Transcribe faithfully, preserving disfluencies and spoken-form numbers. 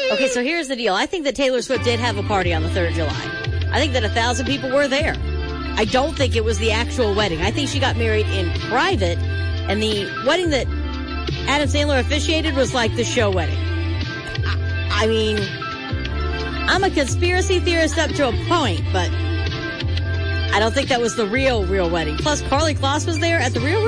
Okay, so here's the deal. I think that Taylor Swift did have a party on the third of July. I think that a thousand people were there. I don't think it was the actual wedding. I think she got married in private, and the wedding that Adam Sandler officiated was like the show wedding. I, I mean, I'm a conspiracy theorist up to a point, but I don't think that was the real, real wedding. Plus, Karlie Kloss was there at the real,